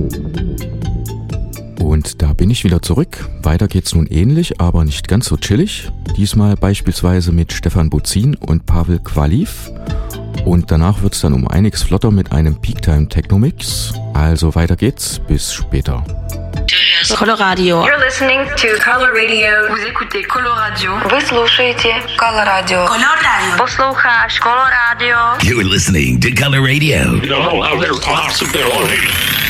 Und da bin ich wieder zurück. Weiter geht's nun ähnlich, aber nicht ganz so chillig. Diesmal beispielsweise mit Stefan Buzin und Pavel Kvaliv. Und danach wird's dann um einiges flotter mit einem Peaktime Technomix. Also weiter geht's, bis später. Coloradio. You're listening to Color Radio. Vous écoutez Coloradio. Вы слушаете Color Radio. Color Radio. Послухаешь Color Radio. You're listening to Color Radio. No, there's possibility.